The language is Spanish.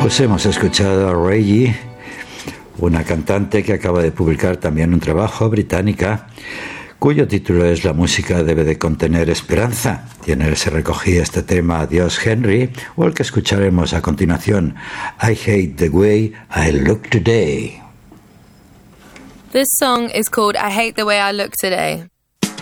Pues hemos escuchado a Reggie, una cantante que acaba de publicar también un trabajo, británica, cuyo título es La música debe de contener esperanza. Y en él se recogía este tema Adiós Henry, o el que escucharemos a continuación, I Hate the Way I Look Today. This song is called I Hate the Way I Look Today.